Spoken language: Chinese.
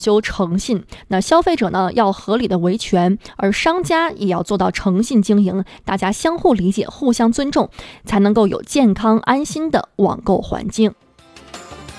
求诚信，那消费者呢要合理的维权，而商家也要做到诚信经营，大家相互理解、互相尊重，才能够有健康安心的网购环境。